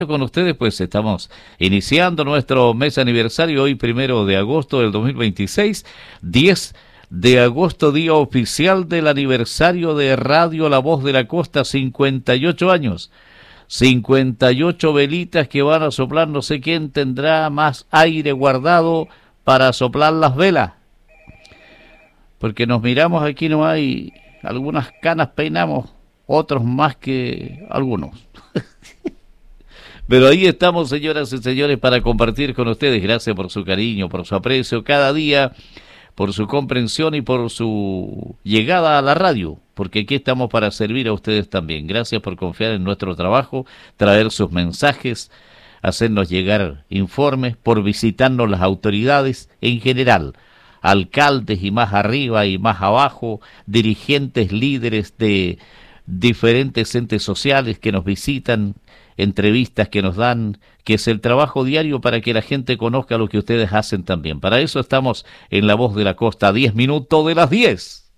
Con ustedes, pues estamos iniciando nuestro mes aniversario hoy, 1 de agosto del 2026, 10 de agosto, día oficial del aniversario de Radio La Voz de la Costa, 58 años, 58 velitas que van a soplar. No sé quién tendrá más aire guardado para soplar las velas, porque nos miramos aquí, no hay algunas canas, peinamos, otros más que algunos. Pero ahí estamos, señoras y señores, para compartir con ustedes. Gracias por su cariño, por su aprecio cada día, por su comprensión y por su llegada a la radio, porque aquí estamos para servir a ustedes también. Gracias por confiar en nuestro trabajo, traer sus mensajes, hacernos llegar informes, por visitarnos las autoridades en general, alcaldes y más arriba y más abajo, dirigentes, líderes de diferentes entes sociales que nos visitan, entrevistas que nos dan, que es el trabajo diario para que la gente conozca lo que ustedes hacen también. Para eso estamos en La Voz de la Costa, 10 minutos de las 10.